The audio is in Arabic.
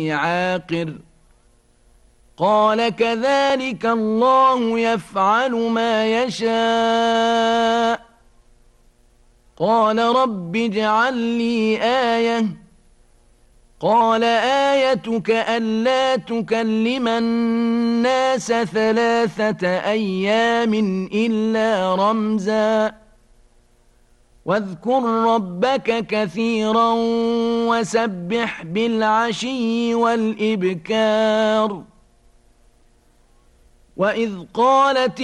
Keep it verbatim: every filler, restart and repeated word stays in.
عاقر قال كذلك الله يفعل ما يشاء قال رب اجعل لي آية قال آيتك ألا تكلم الناس ثلاثة أيام إلا رمزا واذكر ربك كثيرا وسبح بالعشي والإبكار وإذ قالت